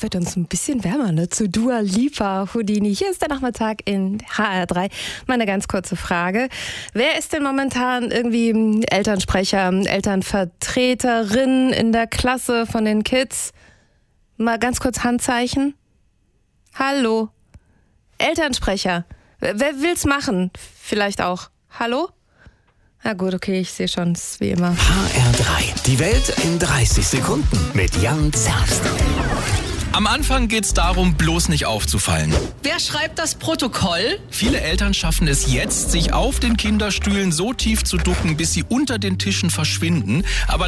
wird uns ein bisschen wärmer, ne? Zu Dua Lipa, Houdini. Hier ist der Nachmittag in HR3. Meine ganz kurze Frage. Wer ist denn momentan irgendwie Elternsprecher, Elternvertreterin in der Klasse von den Kids? Mal ganz kurz Handzeichen. Hallo. Elternsprecher. Wer will's machen? Vielleicht auch. Hallo? Na gut, okay, ich sehe schon, es ist wie immer. HR3. Die Welt in 30 Sekunden mit Jan Zerst. Am Anfang geht's darum, bloß nicht aufzufallen. Wer schreibt das Protokoll? Viele Eltern schaffen es jetzt, sich auf den Kinderstühlen so tief zu ducken, bis sie unter den Tischen verschwinden. Aber